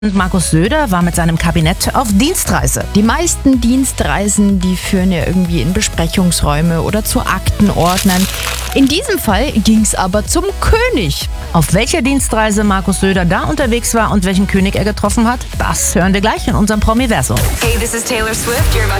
Und Markus Söder war mit seinem Kabinett auf Dienstreise. Die meisten Dienstreisen, die führen ja irgendwie in Besprechungsräume oder zu Aktenordnern. In diesem Fall ging es aber zum König. Auf welcher Dienstreise Markus Söder da unterwegs war und welchen König er getroffen hat, das hören wir gleich in unserem Promiversum. Hey, this is Taylor Swift. You're about